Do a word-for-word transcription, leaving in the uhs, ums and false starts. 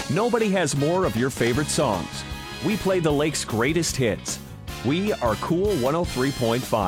Nobody has more of your favorite songs. We play the Lake's greatest hits. We are Cool one oh three point five.